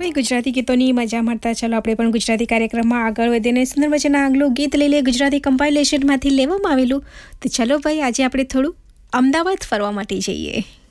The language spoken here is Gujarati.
ભાઈ ગુજરાતી ગીતોની મજા માણતા ચાલો આપણે પણ ગુજરાતી કાર્યક્રમમાં આગળ વધીને સુંદર મજાના આગલું ગીત લઈ લઈએ ગુજરાતી કમ્પાઇલેશનમાંથી લેવામાં આવેલું. તો ચલો ભાઈ આજે આપણે થોડું અમદાવાદ ફરવા માટે જઈએ.